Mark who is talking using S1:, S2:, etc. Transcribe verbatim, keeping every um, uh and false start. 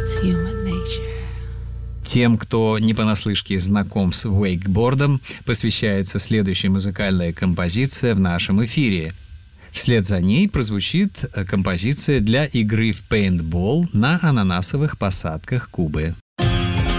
S1: Тем, кто не понаслышке знаком с вейкбордом, посвящается следующая музыкальная композиция в нашем эфире. Вслед за ней прозвучит композиция для игры в пейнтбол на ананасовых посадках Кубы.